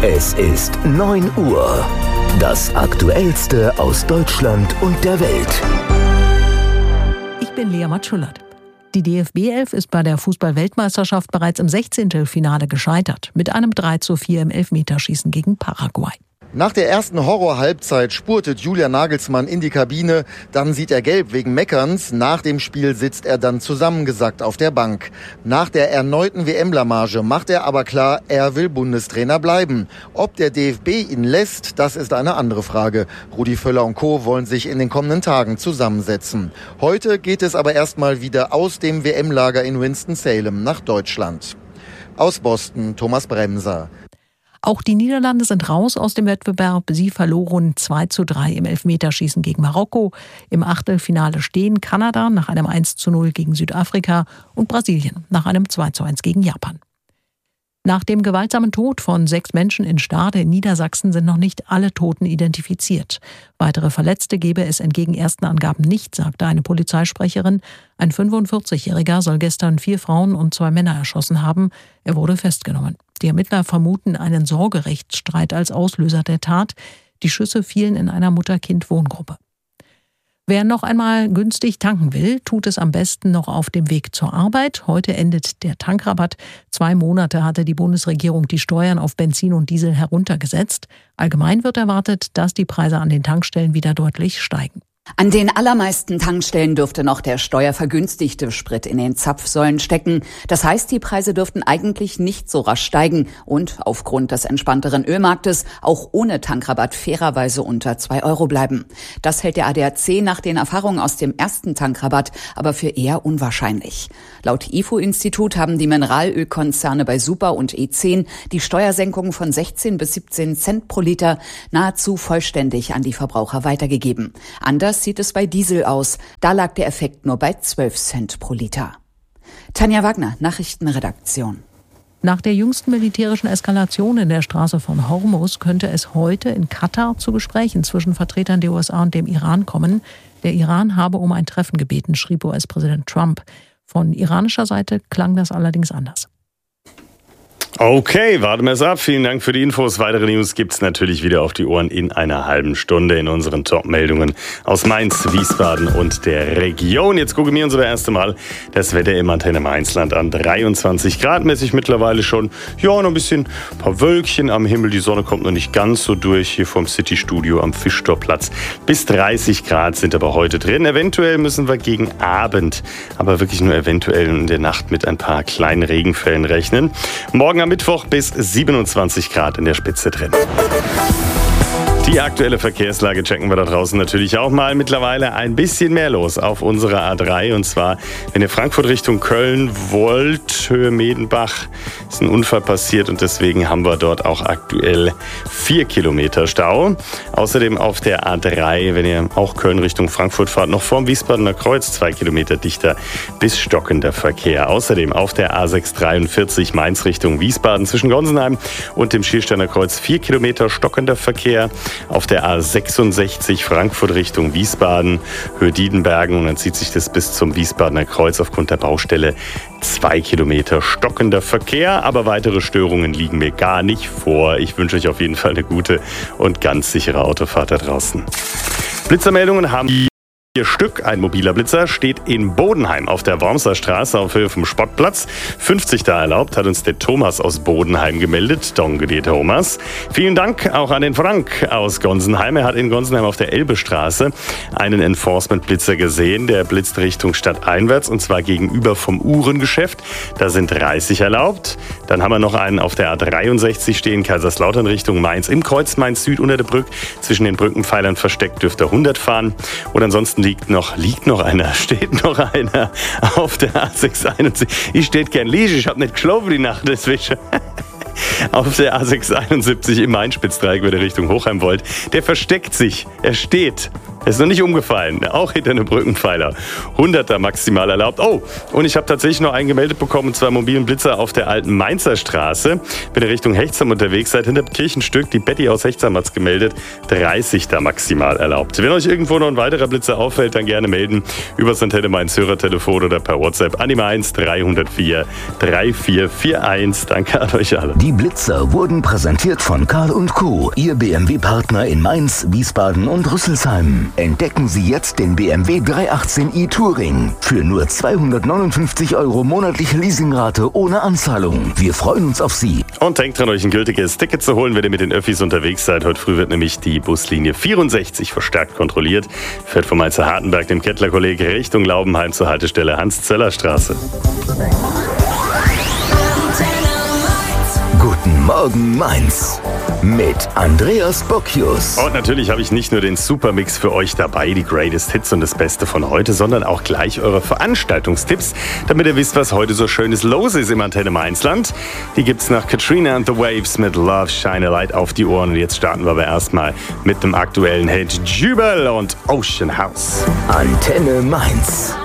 Es ist 9 Uhr. Das Aktuellste aus Deutschland und der Welt. Ich bin Lea Matschulat. Die DFB 11 ist bei der Fußball-Weltmeisterschaft bereits im 16. Finale gescheitert. Mit einem 3:4 im Elfmeterschießen gegen Paraguay. Nach der ersten Horror-Halbzeit spurtet Julian Nagelsmann in die Kabine. Dann sieht er gelb wegen Meckerns. Nach dem Spiel sitzt er dann zusammengesackt auf der Bank. Nach der erneuten WM-Blamage macht er aber klar, er will Bundestrainer bleiben. Ob der DFB ihn lässt, das ist eine andere Frage. Rudi Völler und Co. wollen sich in den kommenden Tagen zusammensetzen. Heute geht es aber erstmal wieder aus dem WM-Lager in Winston-Salem nach Deutschland. Aus Boston, Thomas Bremser. Auch die Niederlande sind raus aus dem Wettbewerb. Sie verloren 2:3 im Elfmeterschießen gegen Marokko. Im Achtelfinale stehen Kanada nach einem 1:0 gegen Südafrika und Brasilien nach einem 2:1 gegen Japan. Nach dem gewaltsamen Tod von 6 Menschen in Stade in Niedersachsen sind noch nicht alle Toten identifiziert. Weitere Verletzte gebe es entgegen ersten Angaben nicht, sagte eine Polizeisprecherin. Ein 45-Jähriger soll gestern 4 Frauen und 2 Männer erschossen haben. Er wurde festgenommen. Die Ermittler vermuten einen Sorgerechtsstreit als Auslöser der Tat. Die Schüsse fielen in einer Mutter-Kind-Wohngruppe. Wer noch einmal günstig tanken will, tut es am besten noch auf dem Weg zur Arbeit. Heute endet der Tankrabatt. 2 Monate hatte die Bundesregierung die Steuern auf Benzin und Diesel heruntergesetzt. Allgemein wird erwartet, dass die Preise an den Tankstellen wieder deutlich steigen. An den allermeisten Tankstellen dürfte noch der steuervergünstigte Sprit in den Zapfsäulen stecken. Das heißt, die Preise dürften eigentlich nicht so rasch steigen und aufgrund des entspannteren Ölmarktes auch ohne Tankrabatt fairerweise unter 2 Euro bleiben. Das hält der ADAC nach den Erfahrungen aus dem ersten Tankrabatt aber für eher unwahrscheinlich. Laut IFO-Institut haben die Mineralölkonzerne bei Super und E10 die Steuersenkung von 16 bis 17 Cent pro Liter nahezu vollständig an die Verbraucher weitergegeben. Anders sieht es bei Diesel aus. Da lag der Effekt nur bei 12 Cent pro Liter. Tanja Wagner, Nachrichtenredaktion. Nach der jüngsten militärischen Eskalation in der Straße von Hormuz könnte es heute in Katar zu Gesprächen zwischen Vertretern der USA und dem Iran kommen. Der Iran habe um ein Treffen gebeten, schrieb US-Präsident Trump. Von iranischer Seite klang das allerdings anders. Okay, warten wir es ab. Vielen Dank für die Infos. Weitere News gibt's natürlich wieder auf die Ohren in einer halben Stunde in unseren Top-Meldungen aus Mainz, Wiesbaden und der Region. Jetzt gucken wir uns aber erst einmal das Wetter im Antenne Mainzland an. 23 Grad mäßig mittlerweile schon. Ja, noch ein paar Wölkchen am Himmel. Die Sonne kommt noch nicht ganz so durch hier vom City-Studio am Fischtorplatz. Bis 30 Grad sind aber heute drin. Eventuell müssen wir gegen Abend, aber wirklich nur eventuell in der Nacht mit ein paar kleinen Regenfällen rechnen. Morgen am Mittwoch bis 27 Grad in der Spitze drin. Die aktuelle Verkehrslage checken wir da draußen natürlich auch mal. Mittlerweile ein bisschen mehr los auf unserer A3. Und zwar, wenn ihr Frankfurt Richtung Köln wollt, Höhe Medenbach, ist ein Unfall passiert und deswegen haben wir dort auch aktuell 4 Kilometer Stau. Außerdem auf der A3, wenn ihr auch Köln Richtung Frankfurt fahrt, noch vorm Wiesbadener Kreuz 2 Kilometer dichter bis stockender Verkehr. Außerdem auf der A643 Mainz Richtung Wiesbaden zwischen Gonsenheim und dem Schiersteiner Kreuz 4 Kilometer stockender Verkehr. Auf der A66 Frankfurt Richtung Wiesbaden, Höhe Diedenbergen, und dann zieht sich das bis zum Wiesbadener Kreuz aufgrund der Baustelle 2 Kilometer stockender Verkehr. Aber weitere Störungen liegen mir gar nicht vor. Ich wünsche euch auf jeden Fall eine gute und ganz sichere Autofahrt da draußen. Blitzermeldungen haben 4 Stück. Ein mobiler Blitzer steht in Bodenheim auf der Wormser Straße auf Höhe vom Sportplatz. 50 da erlaubt, hat uns der Thomas aus Bodenheim gemeldet. Danke dir, Thomas. Vielen Dank auch an den Frank aus Gonsenheim. Er hat in Gonsenheim auf der Elbestraße einen Enforcement-Blitzer gesehen. Der blitzt Richtung stadteinwärts und zwar gegenüber vom Uhrengeschäft. Da sind 30 erlaubt. Dann haben wir noch einen auf der A63 stehen, Kaiserslautern Richtung Mainz. Im Kreuz Mainz Süd unter der Brücke, zwischen den Brückenpfeilern versteckt, dürfte 100 fahren. Und ansonsten steht noch einer auf der A671. Ich steht gern liegen, ich habe nicht geschlafen die Nacht, deswegen. Auf der A671 im Main-Spitzdreieck, wenn ihr Richtung Hochheim wollt. Der versteckt sich, er steht Ist noch nicht umgefallen. Auch hinter einem Brückenpfeiler. 100er maximal erlaubt. Oh, und ich habe tatsächlich noch einen gemeldet bekommen, und zwar mobilen Blitzer auf der alten Mainzer Straße. Bin in Richtung Hechtsam unterwegs, seit hinter dem Kirchenstück. Die Betty aus Hechtsam hat's gemeldet. 30 da maximal erlaubt. Wenn euch irgendwo noch ein weiterer Blitzer auffällt, dann gerne melden. Über das Antenne Mainz Hörertelefon oder per WhatsApp an die Mainz 304 3441. Danke an euch alle. Die Blitzer wurden präsentiert von Karl & Co., Ihr BMW-Partner in Mainz, Wiesbaden und Rüsselsheim. Entdecken Sie jetzt den BMW 318i Touring für nur 259 € monatliche Leasingrate ohne Anzahlung. Wir freuen uns auf Sie. Und denkt dran, euch ein gültiges Ticket zu holen, wenn ihr mit den Öffis unterwegs seid. Heute früh wird nämlich die Buslinie 64 verstärkt kontrolliert. Fährt vom Mainzer Hartenberg, dem Kettler-Kolleg, Richtung Laubenheim zur Haltestelle Hans-Zöller-Straße. Guten Morgen Mainz mit Andreas Bocchius. Und natürlich habe ich nicht nur den Supermix für euch dabei, die Greatest Hits und das Beste von heute, sondern auch gleich eure Veranstaltungstipps, damit ihr wisst, was heute so Schönes los ist im Antenne Mainzland. Die gibt's nach Katrina and the Waves mit Love Shine a Light auf die Ohren. Und jetzt starten wir aber erstmal mit dem aktuellen Hit Jubel und Ocean House. Antenne Mainz.